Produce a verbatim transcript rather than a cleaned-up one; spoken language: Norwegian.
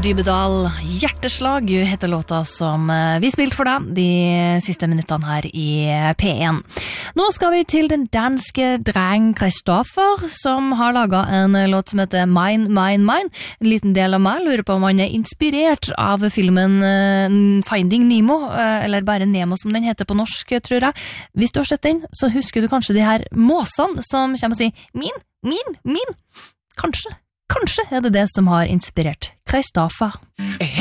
Dybedal, Hjerteslag heter låta som vi spilte for deg de siste minuttene her i P en. Nå skal vi til den danske dreng Christoffer, som har laget en låt som heter Mine, Mine, Mine. En liten del av meg lurer på om han er inspirert av filmen Finding Nemo, eller bare Nemo som den heter på norsk, tror jeg. Hvis du har sett den, så husker du kanskje de her måsene som kommer og sier min, min, min. Kanskje. Kanskje er det det som har inspirert Christoffer.